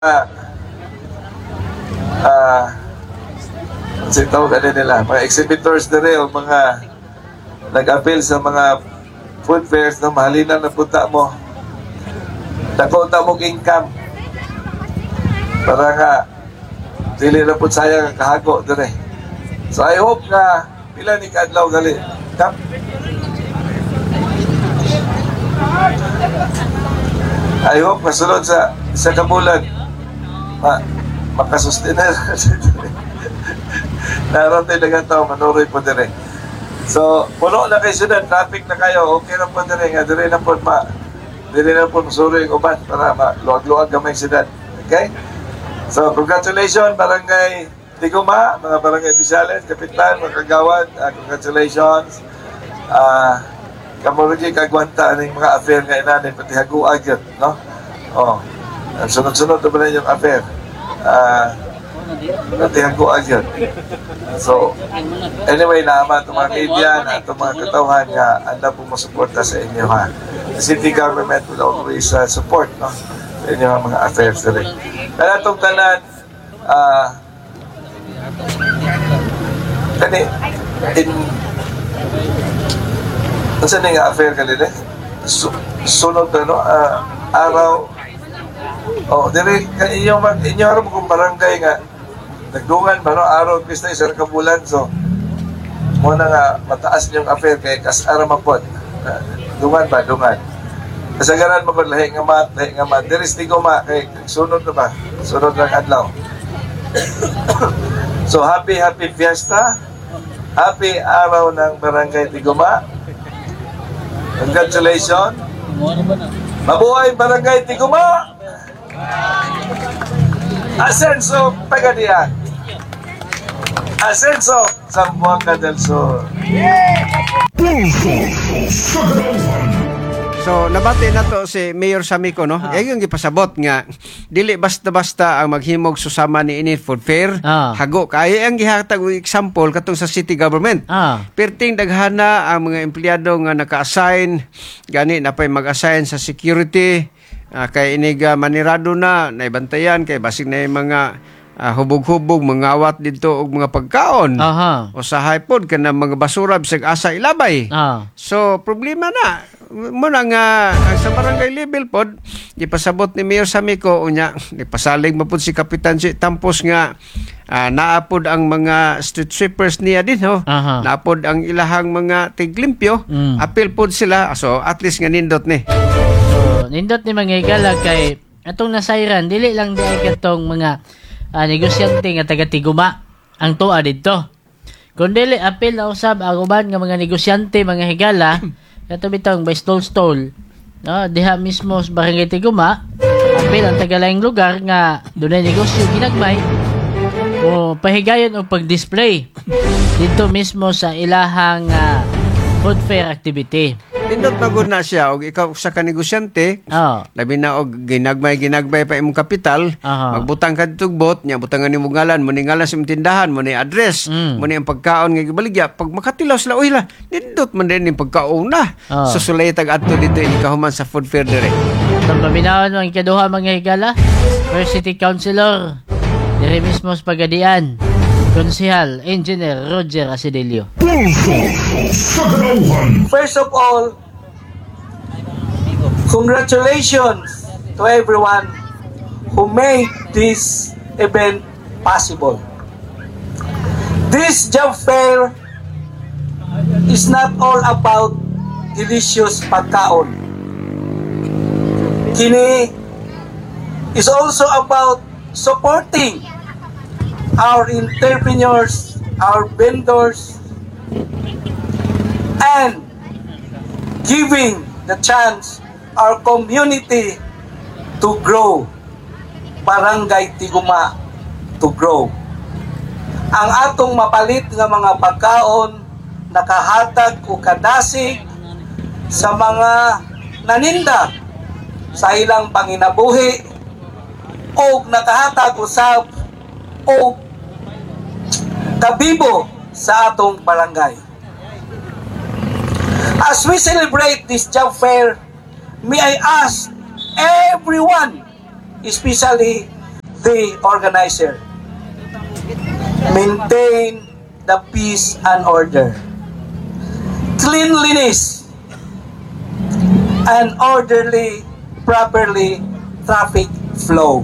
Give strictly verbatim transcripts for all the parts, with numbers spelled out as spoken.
uh, uh, sitaw ka nila, mga exhibitors na rin, o mga nag-appeal sa mga food fairs na mahalinan na punta mo. Dakota mong income. Para nga, dili na po sayang kahago na rin. So I hope na pila ni Kadlaw gali. Kap? I hope masulod sa sa kabulan ma makasustain na naroon tayo nagataw manuroy po dire. So puno na kayo sudan, traffic na kayo, okay na po dire nga dire na po ma dire na po masuroy yung uban para maluag-luag gamay sudan. Okay, so congratulations Barangay Tiguma, mga barangay opisyales, kapitan, mga kagawad, uh, congratulations. Ah uh, Kamurigi kagwanta ng mga affair nga inanin, pati haguag yun, no? Oh, sunod-sunod na ba na yung affair? Ah, uh, pati haguag yun. So, anyway, naama itong mga media, na itong mga katawhan nga, anda po masuporta sa inyo, ha? The city government will always uh, support, no? Sa inyo mga affairs na rin. Kaya itong tanan, ah, uh, kani, in, kasi na nga affair ka nila, Su sunod na, no? Uh, araw, oh, dire, inyo, inyo araw mo kung barangay nga, nagdungan ba, no? Araw, pista, isang kabulan, so, muna nga, mataas niyong affair, kaya kasara mapod. Uh, dungan ba, dungan. Kasagaran mo ko, lahi nga mat, lahi nga mat, dire, stigo ma, kaya sunod na ba? Sunod ng adlaw. So, happy, happy fiesta, happy araw ng Barangay Tiguma. Congratulations. Mabuhay Barangay Tiguma. Asenso Pagadian. Asenso Zamboanga del Sur. So nabati na to si Mayor Samico, no? Ah. Yung gipasabot nga dili basta-basta ang maghimog susama ni ini food fair. Ah. Hago kay ang gihatag og example katong sa city government. Ah. Perting daghana ang mga empleyado nga naka-assign gani na pay mag-assign sa security, ah, kay iniga manirado na naibantayan kay basig na yung mga uh, hubog-hubog mangawat dito og mga pagkaon. Aha. O sa hipod kana mga basura bisag asa ilabay. Ah. So problema na muna nga sa barangay level pod ipasabot ni Mayor Samico unya ipasalig mapud si Kapitan si Tampos nga uh, naapod ang mga street sweepers niya din ho. Uh-huh. Naapod ang ilahang mga tiglimpyo. Mm. Apil pod sila so at least nga nindot ni. So nindot ni mga igala kay atong nasayran dili lang di ay katong mga uh, negosyante nga taga Tiguma ang tuwa didto. Kun dili apil na usab ang uban nga mga negosyante mga higala kato bitong by stall-stall, no, diha mismo sa Barangay Tiguma, apil ang tagalayang lugar nga dunay negosyo ginagmay o pahigayon o pag-display dito mismo sa ilahang uh, food fair activity. Pindot magod na siya og ikaw sa kanegosyante. Oh. Labi na og ginagmay-ginagmay pa imong kapital, uh-huh. Magbutang ka ditog bot, nya butangan nimo ngalan, mo ni ngalan sa tindahan, mo ni address, mm. mo ni ang pagkaon nga gibaligya. Pag makatilaw sila, uy la, dindot man din yung pagkaon na. Oh. Susulay tag adto dito ini kahuman sa food fair dire. Itong paminawan ang ikaduha mga higala, First City Councilor, dire mismo sa Pagadian, Konsehal Engineer Roger Asidilio. First of all, congratulations to everyone who made this event possible. This job fair is not all about delicious pagkaon. Kini is also about supporting our entrepreneurs, our vendors, and giving the chance our community to grow. Barangay Tiguma to grow. Ang atong mapalit nga mga pagkaon nakahatag o kadasig sa mga naninda sa ilang panginabuhi o nakahatag usab o kabibo sa atong barangay. As we celebrate this job fair, may I ask everyone, especially the organizer. Maintain the peace and order. Cleanliness and orderly, properly traffic flow.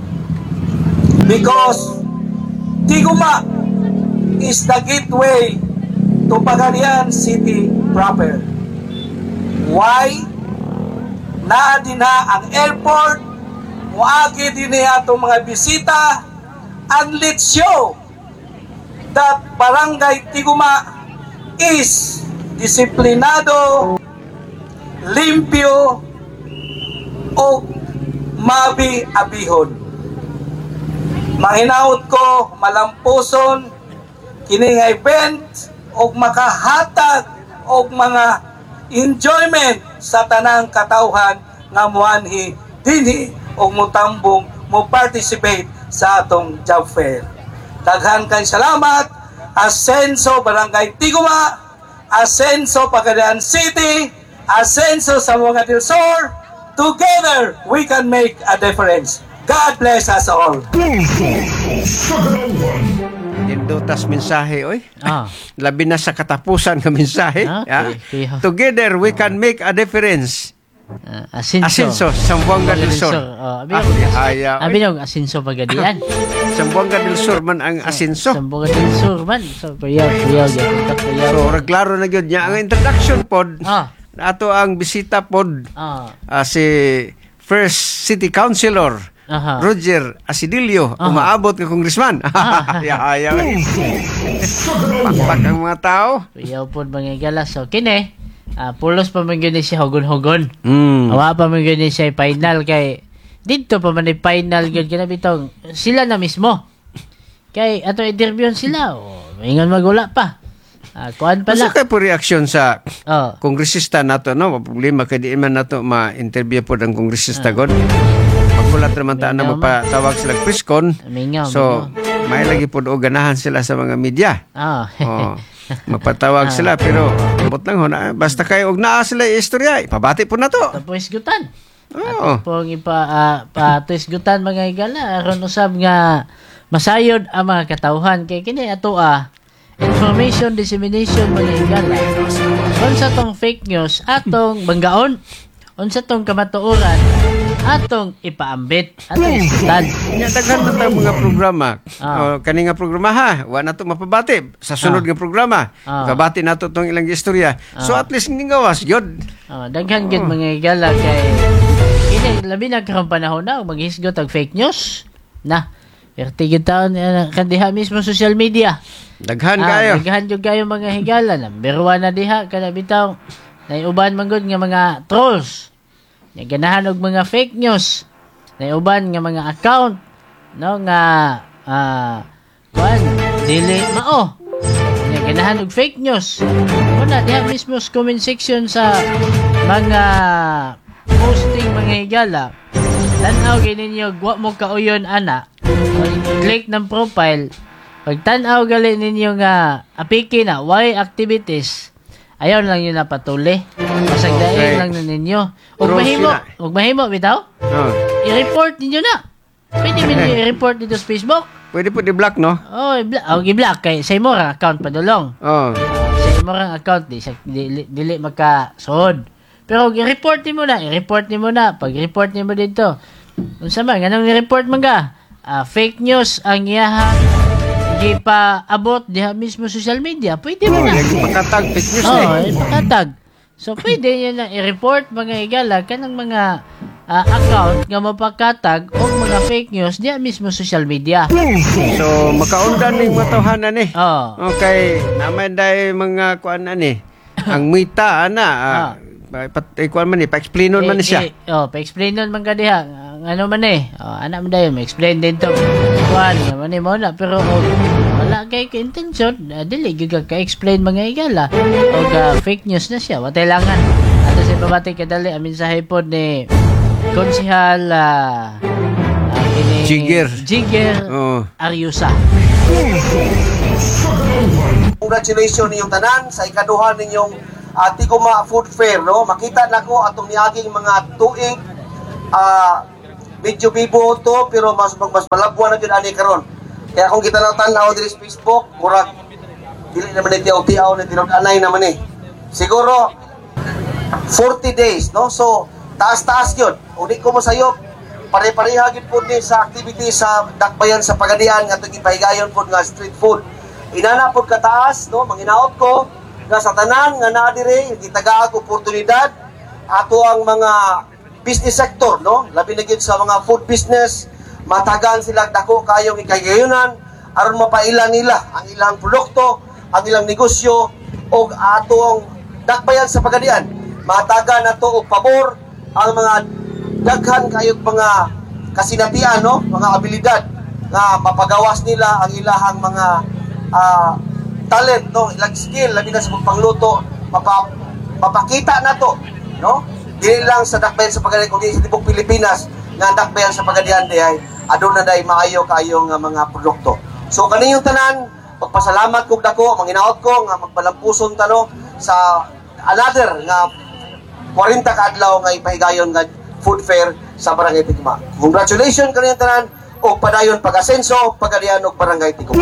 Because Tiguma is the gateway to Pagadian City proper. Why? Naa din na ang airport, muagi din niya itong mga bisita, and let's show that Barangay Tiguma is disiplinado, limpyo, o mabi-abihon. Manghinaot ko, malampuson, kini nga event, o makahatag, o mga enjoyment sa tanang katauhan nga muanhi dinhi o mutambong mo participate sa atong job fair. Daghan kay salamat. Asenso Barangay Tiguma, Asenso Pagadian City, Asenso Zamboanga del Sur. Together we can make a difference. God bless us all. Dindutas mensahe, oy. Ah. Labi na sa katapusan ng mensahe. Ah, Ya. okay. Together, we can make a difference. Uh, asinso. Asinso, Zamboanga del Sur. Oh, abi Ah, yung, haya, abi oy. yung asinso pagadian. Zamboanga del Sur man ang asinso. Zamboanga del Sur man. So, kuyaw, kuyaw, kuyaw, kuyaw. So, reklaro na yun niya. Ang introduction pod, Ah. ato ang bisita pod, Ah. ah, si First City Councilor, Aha. Roger Asidilio, Aha. umaabot ng congressman. Haya, pakpak ang mga tao. Kuyaw po mga igala. So, kini, ah, pulos pa man gani siya hugon-hugon. Mm. Awa pa man gani siya final kay dito pa man final gyud kana bitong sila na mismo. Kay ato interview sila. Oh, ingon magula pa. Ah, kuan pala. Masa kay po reaksyon sa Oh. kongresista nato, no? Problema kay di man nato ma-interview po ang kongresista god. Pagkulat naman ta na Mingaw man. magpatawag sila preskon. Mingaw, So, may lagi po o ganahan sila sa mga media. Ah. Oh, magpatawag sila pero abot lang ho na basta kay og naa sila istorya, ipabati po na to. Tapos gutan. Oo. Pong ipa uh, pa gutan mga igala aron usab nga masayod ang mga katawhan kay kini ato ah information dissemination mga igala. Unsa tong fake news atong banggaon, unsa tong kamatuoran atong ipaambit atong isgutan. Nya daghan man tayong mga programa. Ah. O, kani nga programa ha, wa na to mapabati sa sunod nga programa. Ah. Pabati nato tong ilang istorya. So at least ning gawas gyud. Oh, daghan gid mga igala kay kini labi na karong panahon na maghisgot og fake news. Na, perti gid taon uh, kandiha mismo social media. Daghan Ah, kayo. daghan jud kayo mga higala. Number one na diha kada bitaw. Naiuban man gud nga mga trolls. Nga ganahan og mga fake news. Naiuban nga mga account no nga ah kuan dili mao. Nga ganahan og fake news. Una diha mismo sa comment section sa mga posting mga higala. Tanaw gid ninyo wa mo kauyon ana. Click ng profile. Pag tanaw gali ninyo nga apiki na why activities, ayaw lang yun napatuli. Masagdain Okay. lang na ninyo. Huwag True mahimo, sila. huwag mahimo, bitaw. Oh. I-report ninyo na. Pwede mo ninyo i-report dito sa Facebook. Pwede po di-block, no? Oh, i-block. Oh, i-block kay sa imo ra account padulong. Oh. Sa imo ra account di sa dili, dili magkasuod. Pero kung i-report nimo na, i-report nimo na. Pag report nimo dito, unsa man ganang i-report man ka? Ah, fake news ang iyaha di pa abot diha mismo social media. Pwede mo Oh, na. yung pakatag fake news Oo, eh. ipakatag. So, pwede nyo na i-report mga igala kanang mga ah, account nga mapakatag o mga fake news diya mismo social media. So, makaundan ning mga tawhanan eh. Oh. Okay, naman dahil mga kuan na ni. Ang muita ana, ah, pat eh, kuan man ni, pa-explainon man ni siya. Eh, eh, oh, pa-explain nun man ka diha. Ang ano man eh. Oh, anak mo dayon, ma-explain din to. Kuan, naman eh mo na. Pero, oh, wala kay ka-intention. Uh, dili, gyud ka explain mga igala. O ka fake news na siya. Watay langan. Ato sa babati kadali, ang mensahe po ni Konsihal uh, uh, kini Jigger. Jigger Oh. Ariusa. Congratulations ninyong tanan sa ikaduha ninyong uh, Tiguma Food Fair, no? Makita nako atong niaging mga tuig uh, medyo bibo to, pero mas mas malabuan na dyan ani karon. Kaya kung kita lang tanaw diri sa Facebook, murag dili naman ni tiaw-tiaw na tinod-anay naman eh. Siguro forty days, no? So taas-taas yun. Uli ko mo sayo, pare-pareha gid po ni sa activity sa dakbayan sa Pagadian nga itong ipahigayon po nga street food. Inana po kataas, no? Manginaot ko nga sa tanan nga naa dire gitagaag oportunidad ato ang mga business sector, no? Labi na gid sa mga food business, matagan sila dako kayong ikahigayunan aron mapailan nila ang ilang produkto, ang ilang negosyo o atong dakbayan sa Pagadian. Matagan nato og pabor ang mga daghan kayong mga kasinatian, no? Mga abilidad nga mapagawas nila ang ilahang mga uh, talent, no? Ilang skill labi na sa pagpangluto, mapa, mapakita na to, no? Dili lang sa dakbayan sa Pagadian kundi sa tibok Pilipinas nga dakbayan sa Pagadian di ay adun na day maayo kayong uh, mga produkto. So kaniyong tanan, magpasalamat kog dako, manginaot ko nga magbalampuson tano sa another nga forty ka adlaw nga ipahigayon nga food fair sa Barangay Tiguma. Congratulations kaniyong tanan o padayon pag-asenso Pagadian ug Barangay Tiguma.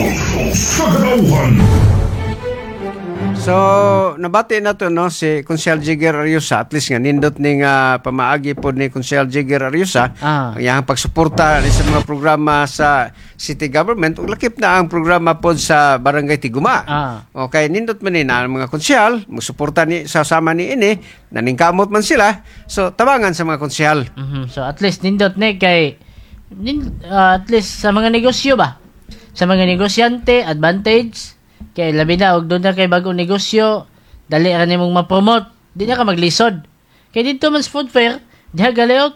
So, nabati na to, no, si Consiel Jigger Ariusa, at least nga, nindot ni nga pamaagi po ni Consiel Jigger Ariusa, Ah. ang iyang pagsuporta sa mga programa sa city government, ug lakip na ang programa po sa Barangay Tiguma. Ah. Okay, nindot man ni na ang mga konsyal, musuporta ni sa sama ni ini, naningkamot man sila, so tabangan sa mga konsyal. Mhm. So at least nindot ni kay nin, uh, at least sa mga negosyo ba? Sa mga negosyante, advantage kay labi na og doon na kay bagong negosyo, dali ra nimong ma-promote, di na ka maglisod. Kay dito man sa food fair, diha galeok.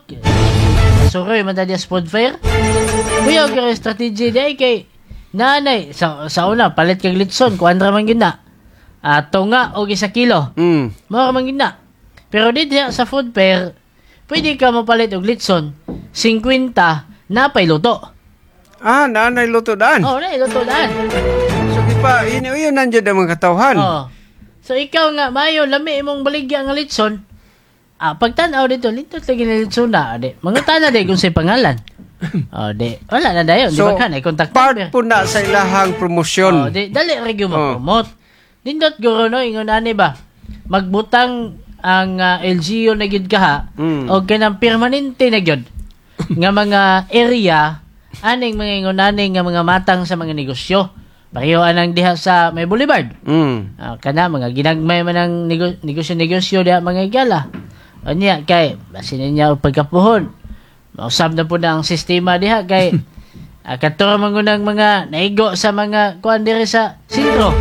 Suroy man dali sa food fair. Kuya og yung strategy di kay nanay sa sa una palit kag litson, kuan ra man gyud na. Ato nga og isa kilo. Mm. Mao man gyud na. Pero dito sa food fair, pwede ka mapalit og litson, fifty na pay luto. Ah, nanay luto daan. Oh, na luto daan. So, di pa, yun, yun nandiyan ang mga katawhan. Oh. So ikaw nga mayo lami imong baligya nga litson. Ah, pagtan-aw dito, lintot lagi na litson na, ade. Mga tana de kung say pangalan. Oh, de. Wala na dayon, So, di ba kan ay contact part number. po na sa ilahang promosyon. Oh, di dali ra gyud Oh. ma-promote. Dindot guro no ingon ani ba? Magbutang ang uh, L G U na gyud kaha Mm. o kanang permanente na gyud nga mga area aning mga ingonaning nga mga matang sa mga negosyo. Pareho anang diha sa may boulevard. Mm. Ah, kana mga ginagmay man ang nego- negosyo-negosyo diha mga igala. O niya kay basin niya og pagkapuhon. Mausab na po na ang sistema diha kay uh, katuro man ngunang mga naigo sa mga kuan diri sa sentro.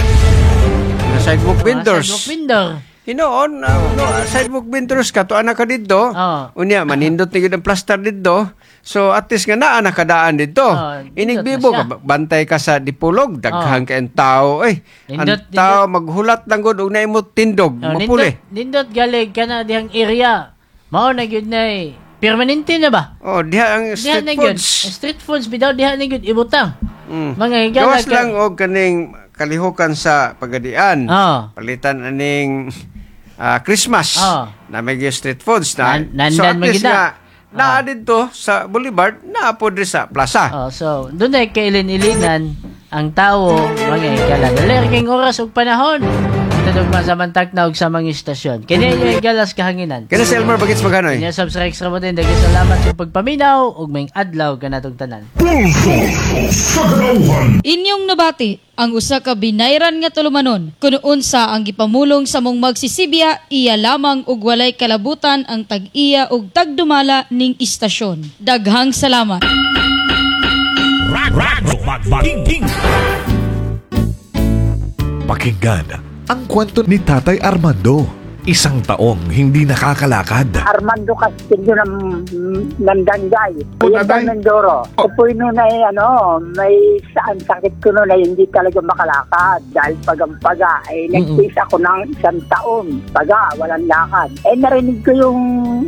Na sidewalk Mga vendors. sidewalk vendor. Hinoon, uh, no, sidewalk vendors ka, to anak ka dito. Oo. Unya, manindot ni ang plaster dito. So, at least nga naa nakadaan dito. Oo, Inigbibo nindot na ka, bantay ka sa dipulog, daghan ka ang tao. Eh, Nindot, ang tao, maghulat lang gud og naimot tindog, Oh, mapuli. nindot, nindot galig ka na dihang area. Mao na gyud na eh. Permanente na ba? Oh, diha ang Diha street na gyud. foods. Street foods bitaw diha na gyud ibutang. Mm. Mga igala Gawas lang og kaning kalihukan sa Pagadian. Oh. Palitan aning ah, Christmas Oh. na may street foods na. Nan- so nandan at least magida. nga, naa dito sa Boulevard, naa po din sa plaza. Oh, so doon ay kailin-ilinan ang tao mga igala. Dali king oras ug panahon. Tutog man sa mantak na og sa mga istasyon. Kini yung igalas kahanginan. Kaya si Elmer Bagets Maganoy. Kanya sub sa extra mo din. Daging salamat sa pagpaminaw ug may adlaw kanatong tanan. Inyong nabati ang usa ka binayran nga tulumanon kuno unsa ang gipamulong sa mong magsisibya iya lamang ug walay kalabutan ang tag-iya ug tagdumala ning istasyon. Daghang salamat. Pakinggan ang kwento ni Tatay Armando, isang taong hindi nakakalakad. Armando Castillo ng Nandanggay. Oh, Yan tatay. ng Mindoro. Oh. Apoy noon ay ano, may saan sakit ko noon ay hindi talaga makalakad. Dahil pagang-paga, ay nagtis ako ng isang taon. Paga, walang lakad. Eh narinig ko yung